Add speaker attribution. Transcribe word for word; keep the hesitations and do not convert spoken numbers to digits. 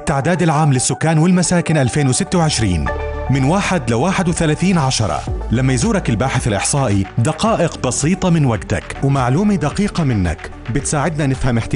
Speaker 1: التعداد العام للسكان والمساكن ألفين وستة وعشرين من واحد ل واحد وثلاثين عشرة. لما يزورك الباحث الإحصائي، دقائق بسيطة من وقتك ومعلومة دقيقة منك بتساعدنا نفهم احتياجاتك